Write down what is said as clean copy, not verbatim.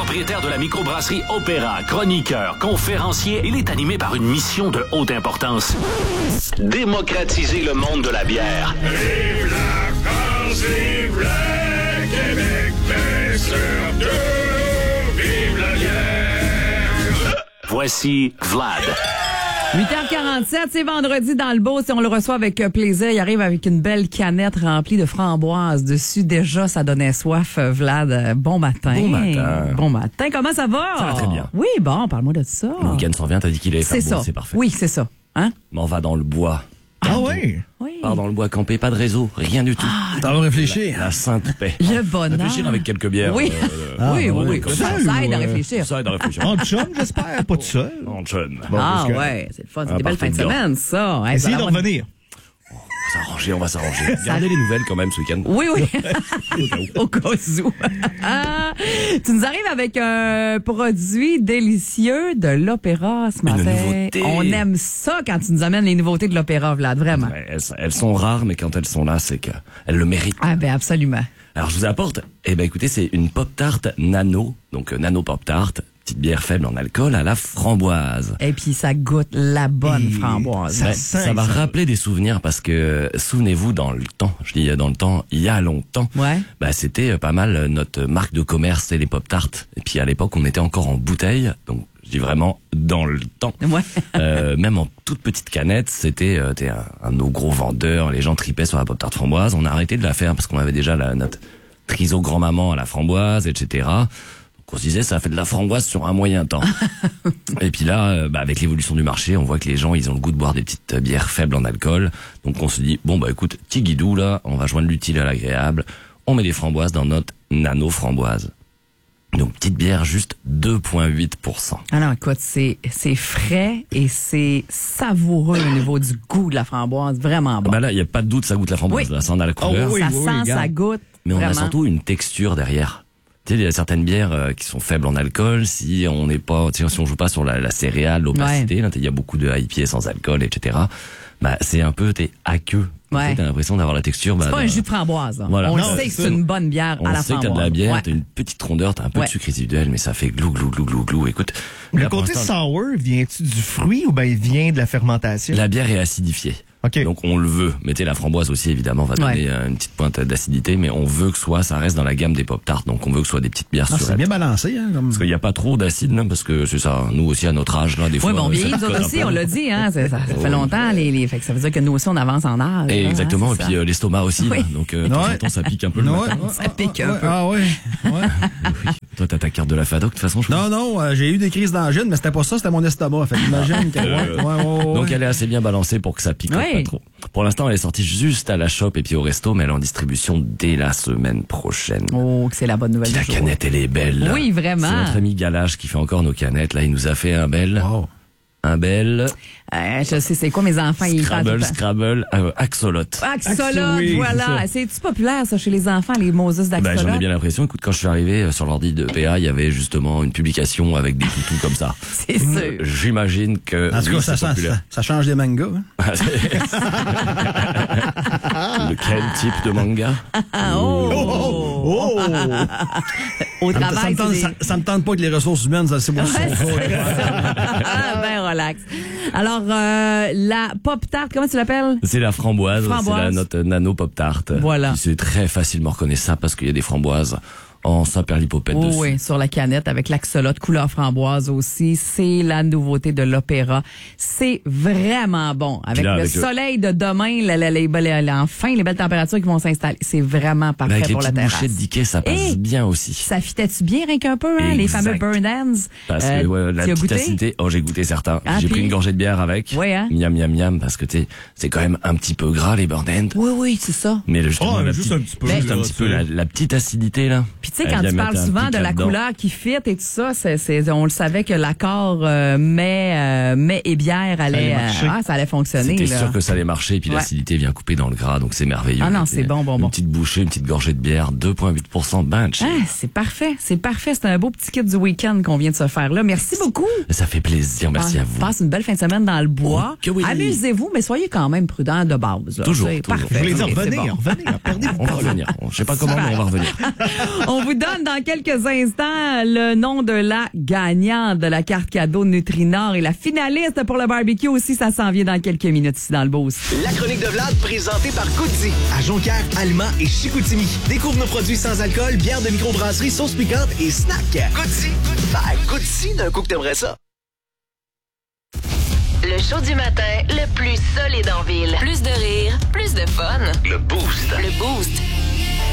propriétaire de la microbrasserie Opéra, chroniqueur, conférencier, il est animé par une mission de haute importance. Démocratiser le monde de la bière. Vive la France, vive le Québec, mais surtout, vive la bière. Voici Vlad. 8h47, c'est vendredi dans le beau. Si on le reçoit avec plaisir, il arrive avec une belle canette remplie de framboises dessus. Déjà, ça donnait soif, Vlad. Bon matin. Bon matin. Bon matin. Comment ça va? Ça va très bien. Oui, bon, parle-moi de ça. Le week-end s'en vient, t'as dit qu'il allait faire C'est beau, ça. c'est parfait. Oui, c'est ça. Hein? Mais on va dans le bois. Ah oui? Oui. Part dans le bois camper, pas de réseau, rien du tout. T'en vas réfléchir. La sainte paix. Le bonheur. Réfléchir avec quelques bières. Oui. Oui. comme Ça ça, aide à ou, réfléchir. Ça aide à réfléchir. En chum, j'espère, pas tout seul. En chum. Ah parce que- ouais, c'est le fun. C'est Ah, des belles fins parfait, de semaine, ça. Hey, Essayez ça de va avoir- revenir. On va s'arranger. Gardez les nouvelles quand même ce week-end. Oui. Au cas où. Tu nous arrives avec un produit délicieux de l'opéra ce matin. nouveauté. On aime ça quand tu nous amènes les nouveautés de l'opéra, Vlad, vraiment. Ouais, elles sont rares, mais quand elles sont là, c'est qu'elles le méritent. Ah ben absolument. Alors, je vous apporte, écoutez, c'est une Pop-Tart Nano, donc Nano Pop-Tart, petite bière faible en alcool à la framboise. Et puis ça goûte la bonne framboise. Ouais, sent ça va ça. rappeler des souvenirs parce que, souvenez-vous, dans le temps, je dis dans le temps, il y a longtemps, Ouais. c'était pas mal notre marque de commerce, c'est les Pop-Tarts. Et puis à l'époque, on était encore en bouteille, donc je dis vraiment dans le temps. Ouais. Même en toute petite canette, c'était un de nos gros vendeurs, les gens tripaient sur la Pop-Tart framboise. On a arrêté de la faire parce qu'on avait déjà notre triso grand-maman à la framboise, etc. On se disait, ça fait de la framboise sur un moyen temps. Et puis là, avec l'évolution du marché, on voit que les gens, ils ont le goût de boire des petites bières faibles en alcool. Donc on se dit, écoute, petit guidou, là, on va joindre l'utile à l'agréable. On met des framboises dans notre nano framboise. Donc petite bière, juste 2,8%. Alors écoute, c'est frais et c'est savoureux au niveau du goût de la framboise. Vraiment bon. Là, il n'y a pas de doute, ça goûte la framboise. Oui. Là, ça en a la couleur. oui, ça oui, sent, ça regarde. goûte. Mais on a vraiment. surtout une texture derrière. Tu sais, il y a certaines bières qui sont faibles en alcool. Si on n'est pas, si on joue pas sur la céréale, l'opacité, là, il y a beaucoup de IPA sans alcool, etc. C'est un peu aqueux. Ouais. T'as l'impression d'avoir la texture. C'est pas un jus de framboise. Là. Voilà. On le Non, sait que c'est c'est ça. une bonne bière On à la sait que framboise. t'as de la bière, Ouais. t'as une petite rondeur, t'as un peu Ouais. de sucre résiduel, mais ça fait glou, glou, glou, glou, glou. Écoute. Le là, pour côté l'instant, sour, vient-tu du fruit ou il vient de la fermentation? la bière est acidifiée. OK. Donc on le veut. Mettez la framboise aussi, évidemment, va donner une petite pointe d'acidité, mais on veut que ça reste dans la gamme des Pop-Tarts. Donc on veut que ce soit des petites bières C'est surettes. bien balancé, hein? Comme... Parce qu'il n'y a pas trop d'acide, là, parce que c'est ça. Nous aussi, à notre âge, là, des fois. Oui, bon, bien, ça nous picote autres un aussi, peu. on l'a dit, hein, ça fait longtemps, fait que ça veut dire que nous aussi, on avance en âge. Et hein, exactement. c'est Et puis l'estomac aussi. Oui. Là. Donc, de temps en temps, ça pique un peu le matin. Ça pique un peu. Ah ouais. Toi, t'as ta carte de la FADOC, de toute façon, je pense. Non, j'ai eu des crises d'angine, mais c'était pas ça, c'était mon estomac. Fait imagine que, ouais. Donc, elle est assez bien balancée pour que ça pique Oui. pas trop. Pour l'instant, elle est sortie juste à la shop et puis au resto, mais elle est en distribution dès la semaine prochaine. Oh, que c'est la bonne nouvelle Puis la du jour. canette, elle est belle. Là. Oui, vraiment. C'est notre ami Galache qui fait encore nos canettes. Là, il nous a fait un bel Je sais, c'est quoi mes enfants? Ils parlent tout le temps. Scrabble, Axolot. Axolot, oui, voilà. C'est-tu populaire, ça, chez les enfants, les Moses d'Axolot? J'en ai bien l'impression. Écoute, quand je suis arrivé sur l'ordi de PA, il y y avait justement une publication avec des toutous comme ça. C'est sûr. J'imagine que En tout cas, c'est populaire. ça change des mangas. Hein? Quel type de manga? Au travail, c'est des... Ça me tente pas que les ressources humaines, c'est bon. Ben relax. Alors, la Pop-Tart, comment tu l'appelles? C'est la framboise, c'est notre nano Pop-Tart. Voilà. Puis c'est très facilement reconnaissable parce qu'il y a des framboises en saperlipopette dessus. Oui, sur la canette avec l'axolot couleur framboise aussi. C'est la nouveauté de l'opéra. C'est vraiment bon. Avec là, le avec soleil de demain, enfin, les belles températures qui vont s'installer. C'est vraiment parfait Avec les pour la petites terrasse. bouchées de Dickey, ça passe Et bien aussi. ça fitait-tu bien rien qu'un peu, hein, les Exact. fameux burn ends? Parce que la tu as petite goûté? acidité, j'ai goûté certains. Ah, J'ai puis? pris une gorgée de bière avec. Ouais, hein? Miam, miam, miam, parce que c'est quand même un petit peu gras, les burn ends. Oui, c'est ça. Mais justement, juste un petit peu. Juste un petit peu, la petite acidité, là. Puis tu sais, Elle quand vient tu mettre parles un souvent pic de la là-dedans. couleur qui fit et tout ça, on le savait que l'accord mets et bière allait, ça allait fonctionner. C'était là. sûr que ça allait marcher, et puis Ouais. l'acidité vient couper dans le gras, donc c'est merveilleux. Ah non, Et c'est bon. Une petite bouchée, une petite gorgée de bière, 2,8%, bench. Ah, c'est parfait. C'est un beau petit kit du week-end qu'on vient de se faire là. Merci beaucoup. Ça fait plaisir, merci à vous. Passe une belle fin de semaine dans le bois. Oh, que oui. Amusez-vous, mais soyez quand même prudents de base. Là. Toujours, C'est toujours. parfait. Je voulais dire, Ok, c'est revenez, bon. perdez-vous. On va revenir. Je sais pas comment, mais on va revenir. On On vous donne dans quelques instants le nom de la gagnante de la carte cadeau Nutrinor et la finaliste pour le barbecue aussi. Ça s'en vient dans quelques minutes ici dans le Boost. La chronique de Vlad, présentée par Goodzy, à Jonquière, Allemand et Chicoutimi. Découvre nos produits sans alcool, bière de microbrasserie, sauce piquante et snack. Goodzy, Goodzy, d'un coup que t'aimerais ça. Le show du matin le plus solide en ville. Plus de rire, plus de fun. Le Boost. Le Boost.